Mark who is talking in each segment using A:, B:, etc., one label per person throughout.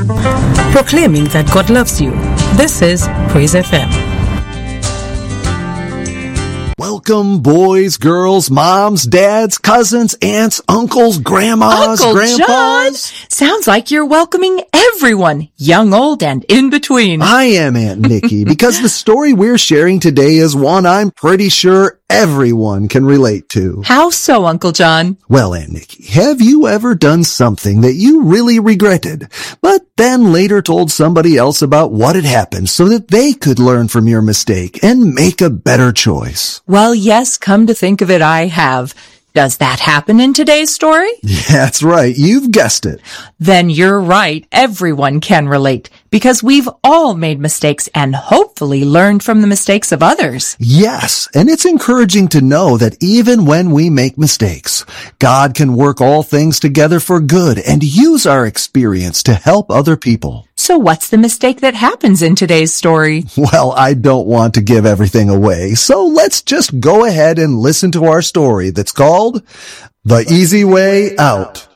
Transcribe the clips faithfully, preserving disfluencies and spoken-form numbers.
A: Proclaiming that God loves you. This is Praise F M.
B: Welcome, boys, girls, moms, dads, cousins, aunts, uncles, grandmas,
C: Uncle
B: grandpas.
C: John, sounds like you're welcoming everyone, young, old, and in between.
B: I am Aunt Nikki, because the story we're sharing today is one I'm pretty sure everyone can relate to.
C: How so, Uncle John?
B: Well, Aunt Nikki, have you ever done something that you really regretted, but then later told somebody else about what had happened so that they could learn from your mistake and make a better choice?
C: Well, yes, come to think of it, I have. Does that happen in today's story?
B: That's right. You've guessed it.
C: Then you're right. Everyone can relate because we've all made mistakes and hopefully learned from the mistakes of others.
B: Yes, and it's encouraging to know that even when we make mistakes, God can work all things together for good and use our experience to help other people.
C: So what's the mistake that happens in today's story?
B: Well, I don't want to give everything away, so let's just go ahead and listen to our story that's called The Easy Way Out.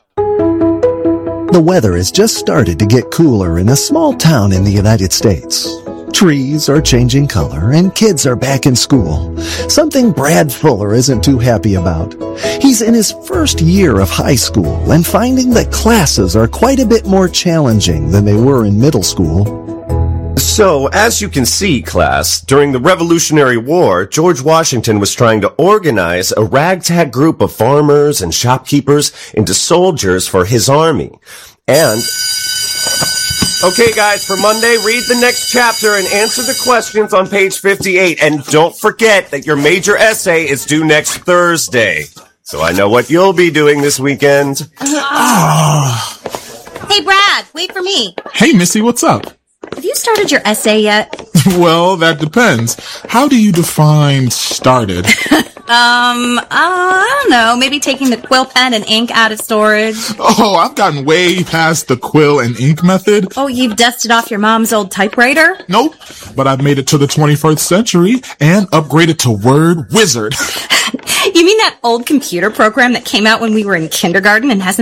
B: The weather has just started to get cooler in a small town in the United States. Trees are changing color and kids are back in school. Something Brad Fuller isn't too happy about. He's in his first year of high school and finding that classes are quite a bit more challenging than they were in middle school.
D: So, as you can see, class, during the Revolutionary War, George Washington was trying to organize a ragtag group of farmers and shopkeepers into soldiers for his army. And... Okay, guys, for Monday, read the next chapter and answer the questions on page fifty-eight. And don't forget that your major essay is due next Thursday. So I know what you'll be doing this weekend.
E: Oh. Hey, Brad, wait for me.
F: Hey, Missy, what's up?
E: Have you started your essay yet?
F: Well, that depends. How do you define started?
E: um, uh, I don't know. Maybe taking the quill pen and ink out of storage.
F: Oh, I've gotten way past the quill and ink method.
E: Oh, you've dusted off your mom's old typewriter?
F: Nope, but I've made it to the twenty-first century and upgraded to Word Wizard.
E: You mean that old computer program that came out when we were in kindergarten and hasn't